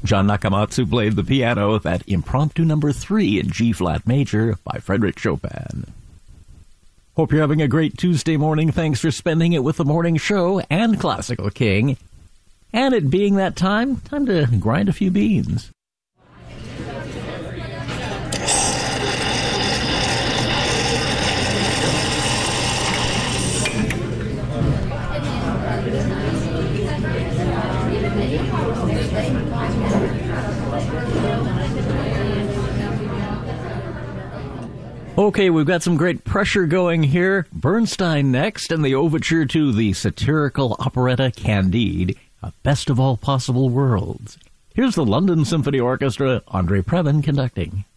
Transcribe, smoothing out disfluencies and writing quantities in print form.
John Nakamatsu played the piano at that Impromptu number 3 in G-flat major by Frédéric Chopin. Hope you're having a great Tuesday morning. Thanks for spending it with the morning show and Classical King. And it being that time to grind a few beans. Okay, we've got some great pressure going here. Bernstein next, and the overture to the satirical operetta Candide, a best of all possible worlds. Here's the London Symphony Orchestra, Andre Previn conducting.